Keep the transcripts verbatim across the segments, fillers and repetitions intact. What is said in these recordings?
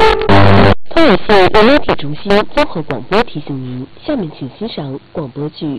这里是流媒体中心综合广播提醒您，下面请欣赏广播剧。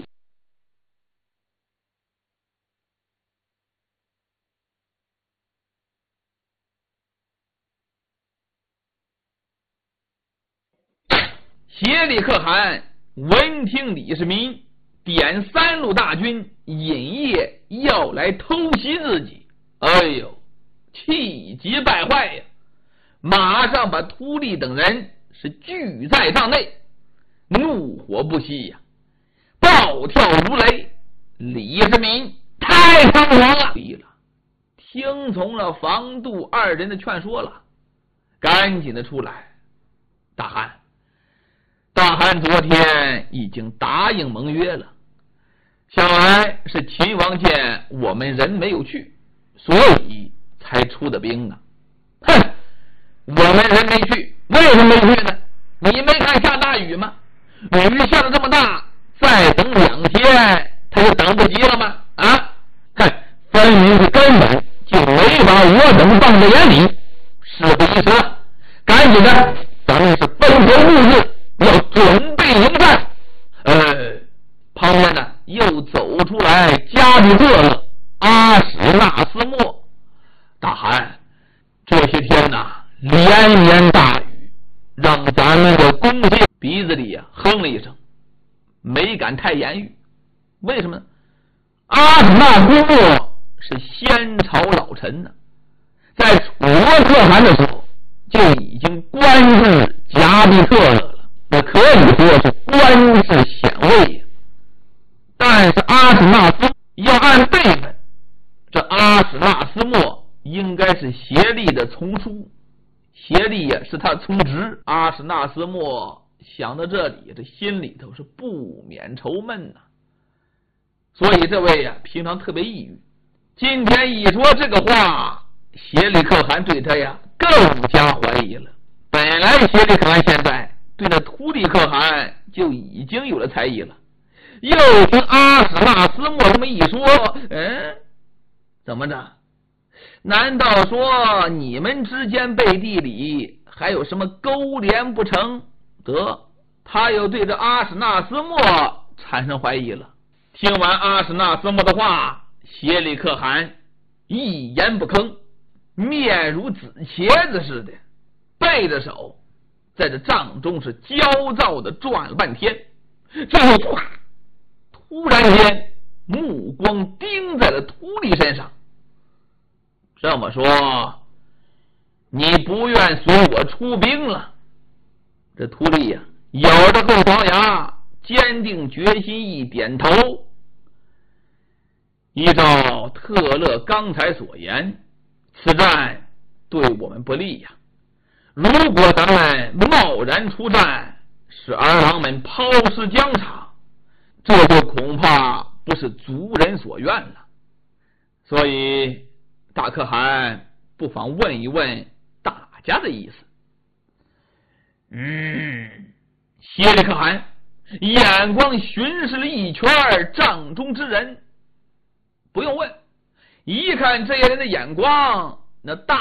协理可汗闻听李世民点三路大军引夜要来偷袭自己，哎呦，气急败坏呀！马上把秃利等人是聚在帐内，怒火不息呀，暴跳如雷。李世民太猖狂了，听从了房杜二人的劝说了，赶紧的出来。大汗，大汗昨天已经答应盟约了，想来是秦王见我们人没有去，所以才出的兵啊。哼，我们人没去，为什么没去呢？你没看下大雨吗？雨下的这么大，再等两天他就等不及了吗？啊，哼，分明是根本就没把我等放在眼里。事不宜迟，赶紧的，咱们是分头入日，要准备迎战。呃，旁边呢又走出来加比特阿史那斯莫。大汗，这些天呐，连绵大雨，让咱们的公卿鼻子里呀、啊、哼了一声，没敢太言语。为什么呢？阿史那斯莫是先朝老臣呢，在楚国可汗的时候就已经官至加比特了，那可以说是官至显位。但是阿史那斯要按辈分，这阿史那斯莫应该是协力的从叔，协力呀是他从侄。阿史那斯莫想到这里，这心里头是不免愁闷呐、啊。所以这位呀平常特别抑郁，今天一说这个话，协力可汗对他呀更加怀疑了。本来协力可汗现在对那秃利可汗就已经有了猜疑了，又听阿史那斯莫这么一说，嗯，怎么着？难道说你们之间背地里还有什么勾连不成？得，他又对着阿史那斯莫产生怀疑了。听完阿史那斯莫的话，协力可汗一言不吭，面如紫茄子似的，背着手在这帐中是焦躁的转了半天，最后唰，突然间目光盯在了秃利身上。这么说，你不愿随我出兵了？这秃利呀、啊，咬着后槽牙，坚定决心一点头。依照特勒刚才所言，此战对我们不利呀。如果咱们贸然出战，使儿郎们抛尸疆场，这就恐怕不是族人所愿了。所以大可汗不妨问一问大家的意思。嗯，协力可汗眼光巡视了一圈帐中之人，不用问，一看这些人的眼光，那大